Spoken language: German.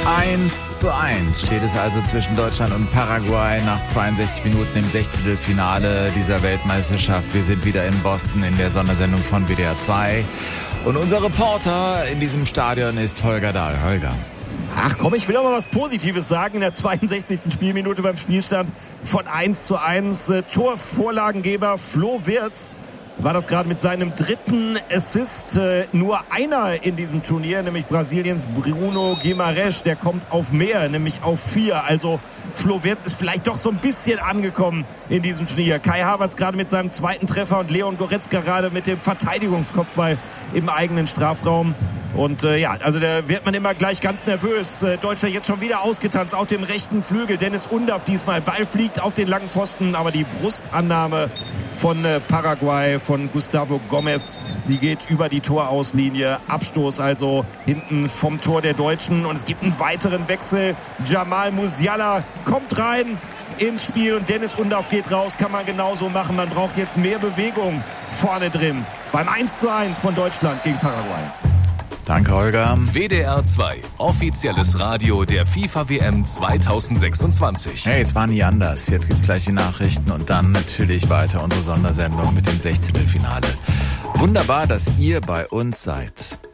1:1 steht es also zwischen Deutschland und Paraguay nach 62 Minuten im Sechzehntelfinale dieser Weltmeisterschaft. Wir sind wieder in Boston in der Sondersendung von WDR 2. Und unser Reporter in diesem Stadion ist Holger Dahl. Holger. Ach komm, ich will auch mal was Positives sagen. In der 62. Spielminute beim Spielstand von 1:1. Torvorlagengeber Flo Wirtz war das gerade mit seinem dritten Assist. Nur einer in diesem Turnier, nämlich Brasiliens Bruno Guimarães, der kommt auf mehr, nämlich auf 4. Also Flo Wirtz ist vielleicht doch so ein bisschen angekommen in diesem Turnier. Kai Havertz gerade mit seinem zweiten Treffer und Leon Goretzka gerade mit dem Verteidigungskopfball im eigenen Strafraum. Und also da wird man immer gleich ganz nervös. Deutschland jetzt schon wieder ausgetanzt auf dem rechten Flügel. Dennis Undaff diesmal. Ball fliegt auf den langen Pfosten, aber die Brustannahme von Paraguay, von Gustavo Gomez, die geht über die Torauslinie. Abstoß also hinten vom Tor der Deutschen. Und es gibt einen weiteren Wechsel. Jamal Musiala kommt rein ins Spiel und Dennis Undaff geht raus. Kann man genauso machen. Man braucht jetzt mehr Bewegung vorne drin. Beim 1:1 von Deutschland gegen Paraguay. Danke, Holger. WDR 2, offizielles Radio der FIFA-WM 2026. Hey, es war nie anders. Jetzt gibt's gleich die Nachrichten und dann natürlich weiter unsere Sondersendung mit dem Sechzehntelfinale. Wunderbar, dass ihr bei uns seid.